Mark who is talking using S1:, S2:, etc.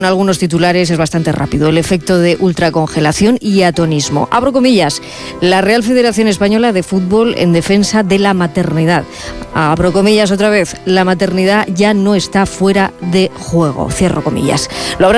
S1: Algunos titulares es bastante rápido. El efecto de ultracongelación y atonismo. Abro comillas. La Real Federación Española de Fútbol en defensa de la maternidad. Abro comillas otra vez. La maternidad ya no está fuera de juego. Cierro comillas. Lo habrán